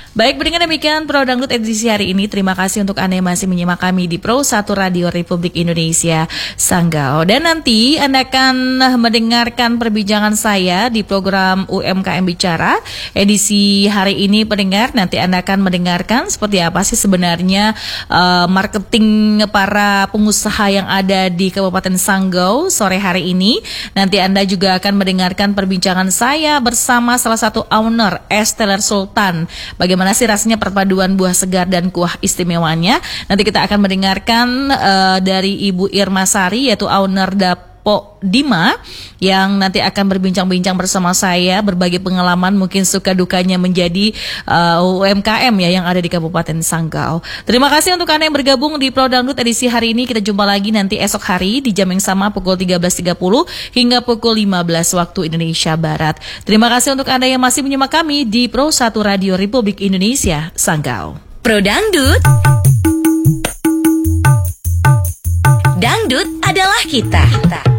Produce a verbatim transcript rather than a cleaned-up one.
Baik, dengan demikian Pro Dangdut edisi hari ini. Terima kasih untuk Anda yang masih menyimak kami di Pro satu Radio Republik Indonesia Sanggau. Dan nanti Anda akan mendengarkan perbincangan saya di program U M K M Bicara edisi hari ini, pendengar. Nanti Anda akan mendengarkan seperti apa sih sebenarnya uh, marketing para pengusaha yang ada di Kabupaten Sanggau sore hari ini. Nanti Anda juga akan mendengarkan perbincangan saya bersama salah satu owner Es Teler Sultan. Bagaimana sih rasanya perpaduan buah segar dan kuah istimewanya? Nanti kita akan mendengarkan uh, dari Ibu Irma Sari, yaitu owner Dapo Dima, yang nanti akan berbincang-bincang bersama saya, berbagi pengalaman mungkin suka dukanya menjadi uh, U M K M ya yang ada di Kabupaten Sanggau. Terima kasih untuk Anda yang bergabung di Pro Dangdut edisi hari ini. Kita jumpa lagi nanti esok hari di jam yang sama pukul tiga belas tiga puluh hingga pukul lima belas waktu Indonesia Barat. Terima kasih untuk Anda yang masih menyimak kami di Pro satu Radio Republik Indonesia Sanggau. Pro Dangdut, dangdut adalah kita.